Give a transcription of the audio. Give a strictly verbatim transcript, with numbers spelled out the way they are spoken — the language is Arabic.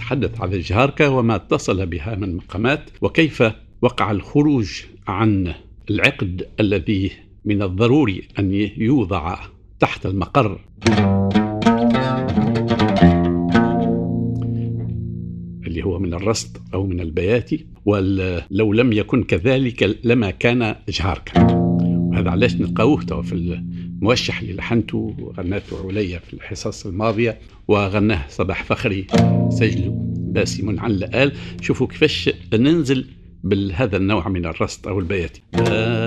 نتحدث عن الجهاركة وما اتصل بها من مقامات، وكيف وقع الخروج عن العقد الذي من الضروري أن يوضع تحت المقر اللي هو من الرصد أو من البياتي، ولو لم يكن كذلك لما كان جهاركة. وهذا علاش نلقاوه في الموشح اللي لحنته وغناته عليا في الحصص الماضية، وغناه صباح فخري سجله باسم عن لآل. شوفوا كيفاش ننزل بهذا النوع من الرصد أو البياتي.